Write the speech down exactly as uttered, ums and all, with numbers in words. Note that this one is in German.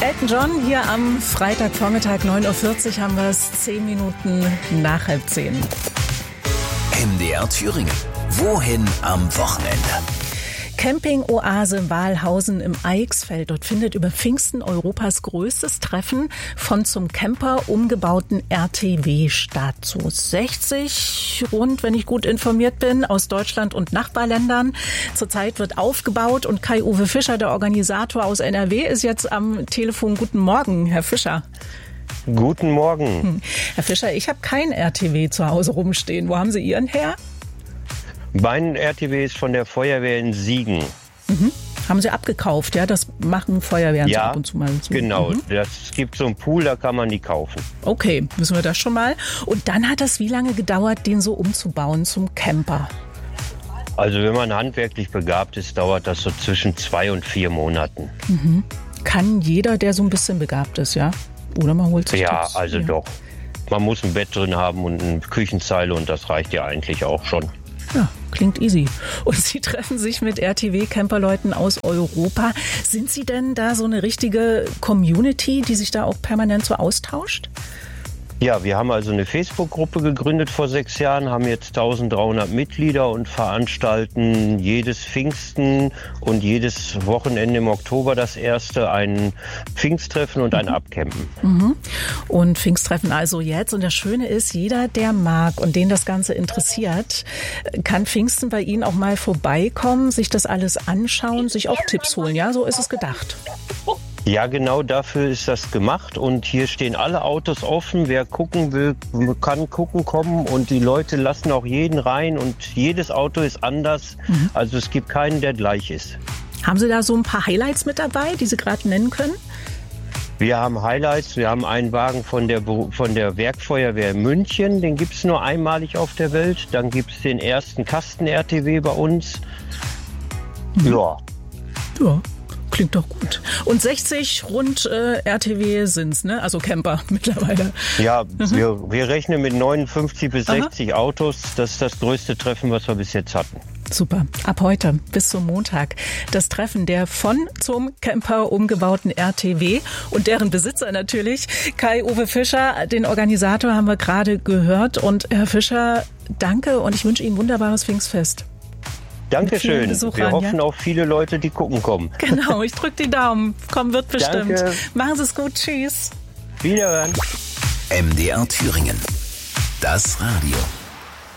Elton John hier am Freitagvormittag, neun Uhr vierzig haben wir es, zehn Minuten nach halb zehn. M D R Thüringen. Wohin am Wochenende? Camping-Oase Walhausen im Eichsfeld. Dort findet über Pfingsten Europas größtes Treffen von zum Camper umgebauten R T W statt. So sechzig rund, wenn ich gut informiert bin, aus Deutschland und Nachbarländern. Zurzeit wird aufgebaut und Kai-Uwe Fischer, der Organisator aus N R W, ist jetzt am Telefon. Guten Morgen, Herr Fischer. Guten Morgen. Hm. Herr Fischer, ich habe kein R T W zu Hause rumstehen. Wo haben Sie Ihren her? Mein R T W ist von der Feuerwehr in Siegen. Mhm. Haben Sie abgekauft, ja? Das machen Feuerwehren ja, so ab und zu mal. So. Genau. Mhm. Es gibt so einen Pool, da kann man die kaufen. Okay, wissen wir das schon mal. Und dann hat das wie lange gedauert, den so umzubauen zum Camper? Also wenn man handwerklich begabt ist, dauert das so zwischen zwei und vier Monaten. Mhm. Kann jeder, der so ein bisschen begabt ist, ja? Oder man holt sich Ja, das, also ja. doch. Man muss ein Bett drin haben und eine Küchenzeile und das reicht ja eigentlich auch schon. Ja, klingt easy. Und Sie treffen sich mit R T W-Camperleuten aus Europa. Sind Sie denn da so eine richtige Community, die sich da auch permanent so austauscht? Ja, wir haben also eine Facebook-Gruppe gegründet vor sechs Jahren, haben jetzt eintausenddreihundert Mitglieder und veranstalten jedes Pfingsten und jedes Wochenende im Oktober das erste ein Pfingsttreffen und ein Abcampen. Mhm. Und Pfingsttreffen also jetzt. Und das Schöne ist, jeder, der mag und den das Ganze interessiert, kann Pfingsten bei Ihnen auch mal vorbeikommen, sich das alles anschauen, sich auch Tipps holen. Ja, so ist es gedacht. Ja, genau dafür ist das gemacht und hier stehen alle Autos offen. Wer gucken will, kann gucken kommen und die Leute lassen auch jeden rein und jedes Auto ist anders. Mhm. Also es gibt keinen, der gleich ist. Haben Sie da so ein paar Highlights mit dabei, die Sie gerade nennen können? Wir haben Highlights. Wir haben einen Wagen von der, von der Werkfeuerwehr in München. Den gibt es nur einmalig auf der Welt. Dann gibt es den ersten Kasten-R T W bei uns. Mhm. Ja. Ja. Klingt doch gut. Und sechzig rund äh, R T W sind's, ne? Also Camper mittlerweile. Ja, mhm. wir, wir rechnen mit neunundfünfzig bis Aha. sechzig Autos. Das ist das größte Treffen, was wir bis jetzt hatten. Super. Ab heute bis zum Montag das Treffen der von zum Camper umgebauten R T W und deren Besitzer natürlich. Kai-Uwe Fischer, den Organisator, haben wir gerade gehört. Und Herr Fischer, danke und ich wünsche Ihnen ein wunderbares Pfingstfest. Dankeschön. Wir hoffen ja? auf viele Leute, die gucken kommen. Genau, ich drücke die Daumen. Kommen wird bestimmt. Danke. Machen Sie es gut. Tschüss. Wiederhören. M D R Thüringen. Das Radio.